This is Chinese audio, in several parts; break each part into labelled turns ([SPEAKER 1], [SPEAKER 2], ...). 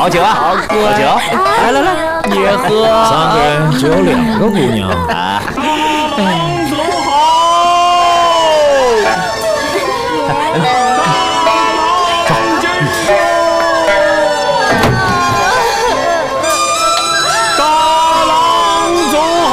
[SPEAKER 1] 酒啊！好酒，来，你喝。
[SPEAKER 2] 3个人只有2个姑娘。
[SPEAKER 1] 总好。大郎总好。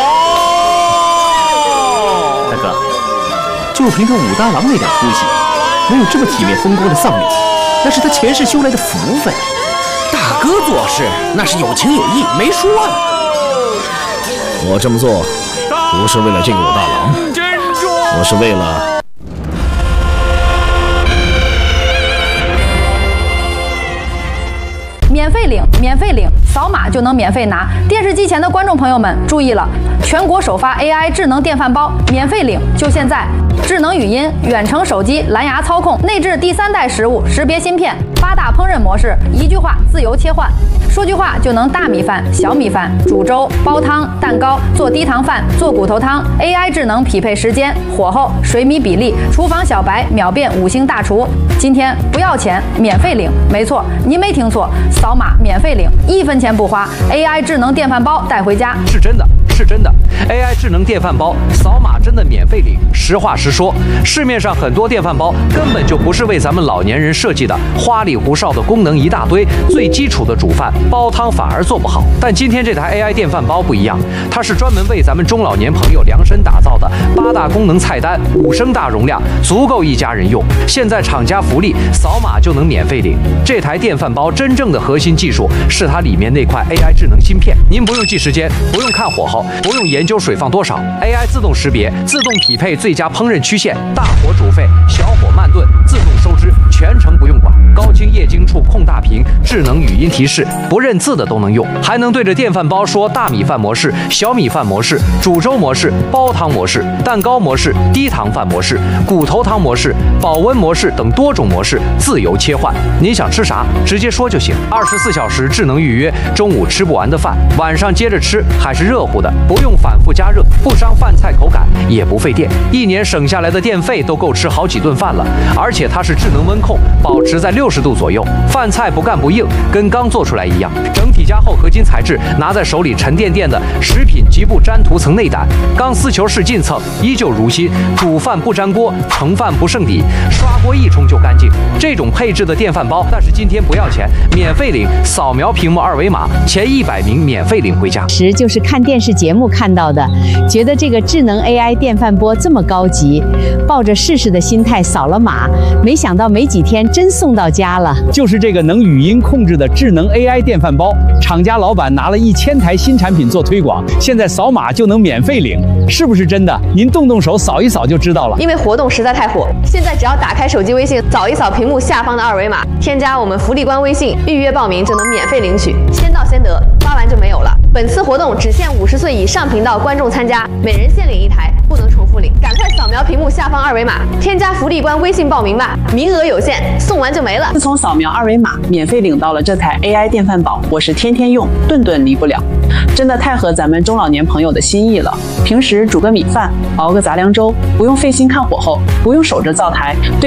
[SPEAKER 1] 大哥，就凭他武大郎那点出息，能有这么体面风光的丧礼，那是他前世修来的福分。
[SPEAKER 3] 大哥做事那是有情有义，没说了。
[SPEAKER 2] 我这么做不是为了这个武大郎，我是为了。
[SPEAKER 4] 免费领，免费领，扫码就能免费拿。电视机前的观众朋友们注意了，全国首发 AI 智能电饭煲，免费领，就现在！智能语音、远程手机、蓝牙操控，内置第3代食物识别芯片，8大烹饪模式，一句话自由切换，说句话就能大米饭、小米饭、煮粥、煲汤、蛋糕、做低糖饭、做骨头汤。AI 智能匹配时间、火候、水米比例，厨房小白秒变5星大厨。今天不要钱，免费领，没错，您没听错，扫码免费领，1分钱不花 ，AI 智能电饭煲带回家，
[SPEAKER 5] 是真的。是真的 ，AI 智能电饭煲扫码真的免费领。实话实说，市面上很多电饭煲根本就不是为咱们老年人设计的，花里胡哨的功能一大堆，最基础的煮饭煲汤反而做不好。但今天这台 AI 电饭煲不一样，它是专门为咱们中老年朋友量身打造的，8大功能菜单，5升大容量，足够一家人用。现在厂家福利，扫码就能免费领。这台电饭煲真正的核心技术是它里面那块 AI 智能芯片，您不用记时间，不用看火候。不用研究水放多少 ，AI 自动识别，自动匹配最佳烹饪曲线，大火煮沸，小火慢炖，自动收汁，全程不用管。高清液晶触控大屏，智能语音提示，不认字的都能用，还能对着电饭煲说大米饭模式、小米饭模式、煮粥模式、煲汤模式、蛋糕模式、低糖饭模式、骨头汤模式、保温模式等多种模式自由切换。您想吃啥，直接说就行。24小时智能预约，中午吃不完的饭，晚上接着吃还是热乎的。不用反复加热，不伤饭菜口感，也不费电，1年省下来的电费都够吃好几顿饭了。而且它是智能温控，保持在60度左右，饭菜不干不硬，跟刚做出来一样。整体加厚合金材质，拿在手里沉甸甸的，食品局部粘涂层内胆，钢丝球式进蹭，依旧如新。煮饭不粘锅，盛饭不剩底，刷锅一冲就干净。这种配置的电饭煲，但是今天不要钱，免费领，扫描屏幕2维码，前100名免费领回家。
[SPEAKER 6] 就是看电视节目看到的，觉得这个智能 AI 电饭锅这么高级，抱着试试的心态扫了码，没想到没几天真送到家了。
[SPEAKER 7] 就是这个能语音控制的智能 AI 电饭煲，厂家老板拿了1000台新产品做推广，现在扫码就能免费领，是不是真的？您动手扫一扫就知道了。
[SPEAKER 8] 因为活动实在太火，现在只要打开手机微信，扫一扫屏幕下方的2维码，添加我们福利官微信，预约报名就能免费领取，先到先得，发完就没有了。本次活动只限50岁以上频道观众参加，每人限领1台，不能重复领。赶快扫描屏幕下方2维码，添加福利官微信报名吧，名额有限，送完就没了。
[SPEAKER 9] 自从扫描2维码，免费领到了这台 AI 电饭煲，我是天天用，顿顿离不了，真的太合咱们中老年朋友的心意了。平时煮个米饭，熬个杂粮粥，不用费心看火候，不用守着灶台，对